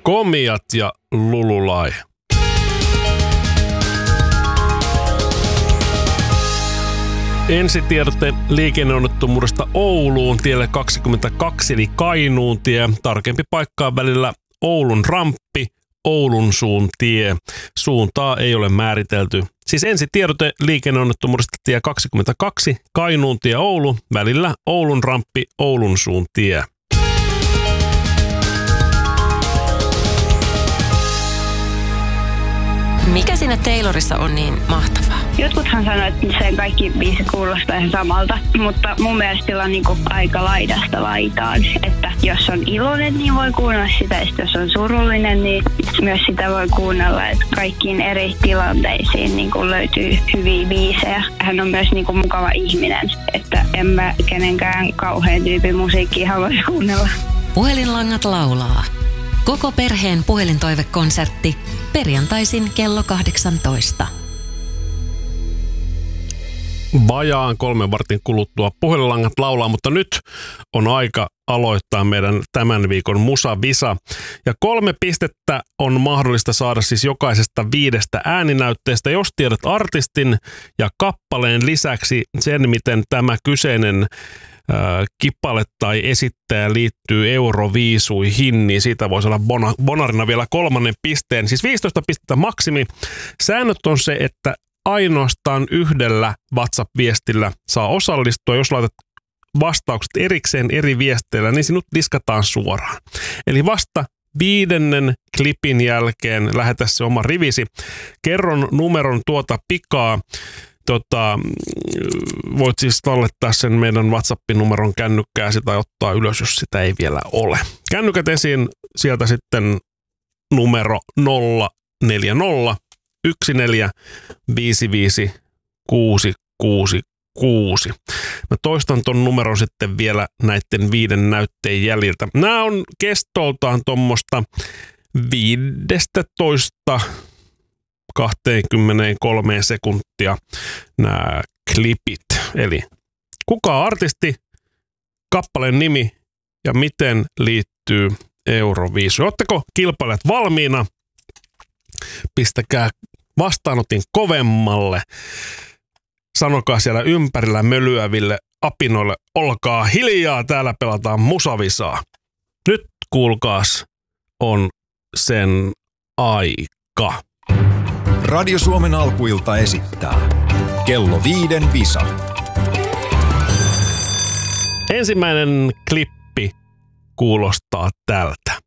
Komiat ja Lululai. Ensitiedote liikenneonnettomuudesta Ouluun tielle 22 eli Kainuun tie. Tarkempi paikka on välillä Oulun ramppi, Oulun suun tie. Suuntaa ei ole määritelty. Siis ensitiedote liikenneonnettomuudesta tie 22 Kainuun tie Oulu, välillä Oulun ramppi, Oulun suun tie. Mikä siinä Taylorissa on niin mahtavaa? Jotkuthan sanoo, että sen kaikki biisit kuulostaa ihan samalta, mutta mun mielestä sillä on niinku aika laidasta laitaan. Että jos on iloinen, niin voi kuunnella sitä, ja jos on surullinen, niin myös sitä voi kuunnella. Että kaikkiin eri tilanteisiin niinku löytyy hyviä biisejä. Hän on myös niinku mukava ihminen, että en mä kenenkään kauhean tyypin musiikkia haluaisi kuunnella. Puhelinlangat laulaa. Koko perheen puhelintoivekonsertti perjantaisin kello 18. Vajaan 3 vartin kuluttua puhelinlangat laulaa, mutta nyt on aika aloittaa meidän tämän viikon musavisa. Ja 3 pistettä on mahdollista saada siis jokaisesta 5 ääninäytteestä, jos tiedät artistin ja kappaleen lisäksi sen, miten tämä kyseinen kippale tai esittäjä liittyy Euroviisuihin, niin siitä voisi olla bonarina vielä 3. pisteen. Siis 15 pistettä maksimi. Säännöt on se, että ainoastaan yhdellä WhatsApp-viestillä saa osallistua. Jos laitat vastaukset erikseen eri viesteillä, niin sinut diskataan suoraan. Eli vasta 5. klipin jälkeen lähetä se oma rivisi. Kerron numeron tuota pikaa. Voit siis tallettaa sen meidän WhatsApp-numeron kännykkääsi tai ottaa ylös, jos sitä ei vielä ole. Kännykät esiin, sieltä sitten numero 040 14 55 666. Mä toistan ton numeron sitten vielä näiden 5 näytteen jäljiltä. Nämä on kestoltaan tuommoista 15 23 sekuntia nämä klipit. Eli kuka on artisti, kappaleen nimi ja miten liittyy Euroviisuun. Oletteko kilpailijat valmiina? Pistäkää vastaanotin kovemmalle. Sanokaa siellä ympärillä mölyäville apinoille, olkaa hiljaa, täällä pelataan musavisaa. Nyt kuulkaas, on sen aika. Radio Suomen alkuilta esittää kello 5 visa. Ensimmäinen klippi kuulostaa tältä.